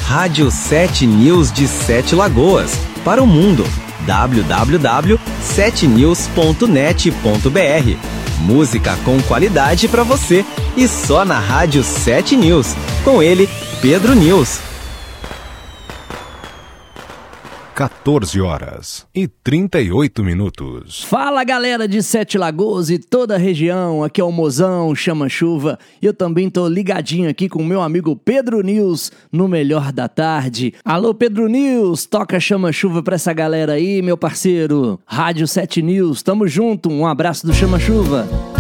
Rádio 7 News de Sete Lagoas, para o mundo. www.7news.net.br. Música com qualidade para você e só na Rádio 7 News. Com ele, Pedro News. 14h38. Fala, galera de Sete Lagoas e toda a região, aqui é o Mozão, Chama Chuva, e eu também tô ligadinho aqui com o meu amigo Pedro News, no Melhor da Tarde. Alô, Pedro News, toca Chama Chuva pra essa galera aí, meu parceiro. Rádio 7 News, tamo junto, um abraço do Chama Chuva.